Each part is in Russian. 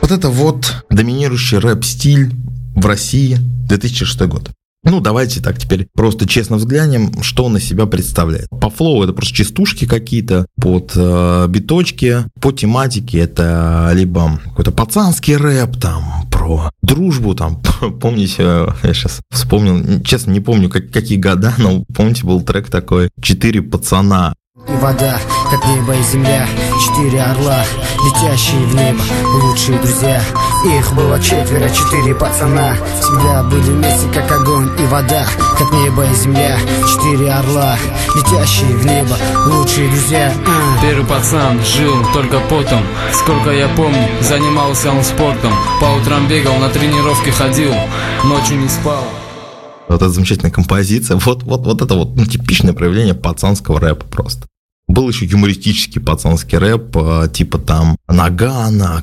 Вот это вот доминирующий рэп-стиль в России 2006 год. Ну, давайте так теперь просто честно взглянем, что он из себя представляет. По флоу это просто частушки какие-то, под биточки, по тематике это либо какой-то пацанский рэп, там, про дружбу, там, помните, я сейчас вспомнил, честно, не помню, какие года, но помните, был трек такой «4 пацана». И вода, как небо и земля, 4 орла, летящие в небо, лучшие друзья. Их было 4, 4 пацана, всегда были вместе, как огонь и вода, как небо и земля, 4 орла, летящие в небо, лучшие друзья. Первый пацан жил только потом, сколько я помню, занимался он спортом. По утрам бегал, на тренировки ходил, ночью не спал. Вот эта замечательная композиция, вот это вот типичное проявление пацанского рэпа просто. Был еще юмористический пацанский рэп, типа там Нагана,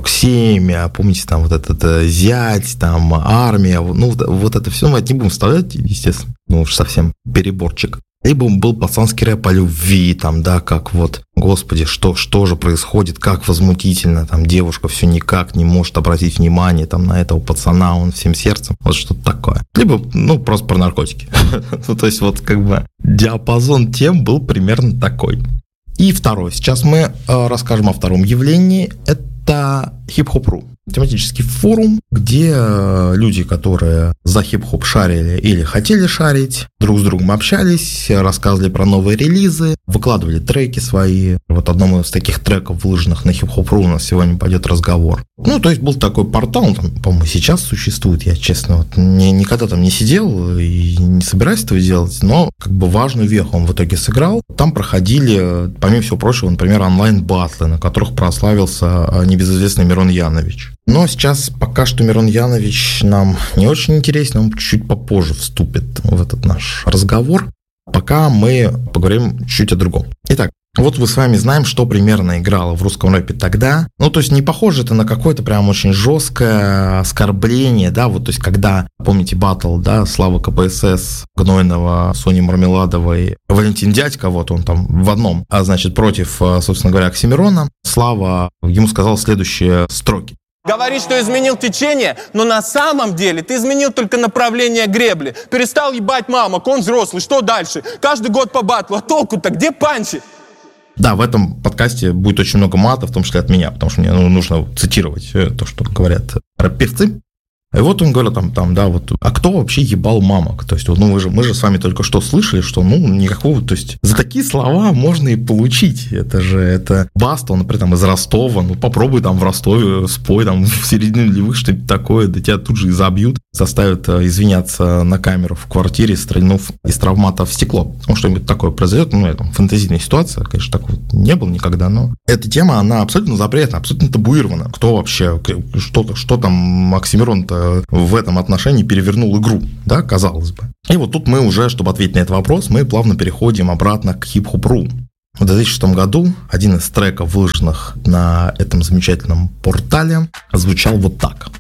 К-47, помните, там вот этот зять, там армия, ну вот это все мы не будем вставлять, естественно, ну уж совсем переборчик. Либо был пацанский рэп о любви, там, да, как вот, господи, что же происходит, как возмутительно, там, девушка все никак не может обратить внимание, там, на этого пацана, он всем сердцем, вот что-то такое. Либо, ну, просто про наркотики. Ну, то есть, вот, как бы, диапазон тем был примерно такой. И второе, сейчас мы расскажем о втором явлении, это хип-хоп.ру. Тематический форум, где люди, которые за хип-хоп шарили или хотели шарить, друг с другом общались, рассказывали про новые релизы, выкладывали треки свои. Вот одном из таких треков, выложенных на хип-хоп.ру, у нас сегодня пойдет разговор. Ну, то есть был такой портал, он там, по-моему, сейчас существует, я, честно, вот, никогда там не сидел и не собираюсь этого делать, но как бы важную веху он в итоге сыграл. Там проходили, помимо всего прочего, например, онлайн-баттлы, на которых прославился небезызвестный Мирон Янович. Но сейчас пока что Мирон Янович нам не очень интересен, он чуть попозже вступит в этот наш разговор. Пока мы поговорим чуть о другом. Итак, вот мы с вами знаем, что примерно играло в русском рэпе тогда. Ну, то есть не похоже это на какое-то прям очень жесткое оскорбление, да, вот, то есть когда, помните, баттл, да, Слава КПСС, Гнойного, Сони Мармеладовой, Валентин Дядько, вот он там в одном, значит, против, собственно говоря, Оксимирона, Слава ему сказал следующие строки. Говоришь, что изменил течение, но на самом деле ты изменил только направление гребли. Перестал ебать мамок, он взрослый, что дальше? Каждый год по батлу, а толку-то где панчи? Да, в этом подкасте будет очень много мата, в том числе от меня, потому что мне нужно цитировать то, что говорят рэп-певцы. И вот он говорит, там, да, вот, а кто вообще ебал мамок? То есть, ну, мы же с вами только что слышали, что, ну, никакого, то есть, за такие слова можно и получить. Это Баста, он, например, там, из Ростова, ну, попробуй там в Ростове спой, там, в середине нулевых что-нибудь такое, да тебя тут же и забьют, заставят извиняться на камеру в квартире, стрельнув из травмата в стекло. Ну, что-нибудь такое произойдет, ну, это фэнтезийная ситуация, конечно, такого не было никогда, но эта тема, она абсолютно запретна, абсолютно табуирована. Кто вообще, что там Оксимирон-то в этом отношении перевернул игру, да, казалось бы. И вот тут мы уже, чтобы ответить на этот вопрос, мы плавно переходим обратно к хип-хоп.ру. В 2006 году один из треков, выложенных на этом замечательном портале, звучал вот так.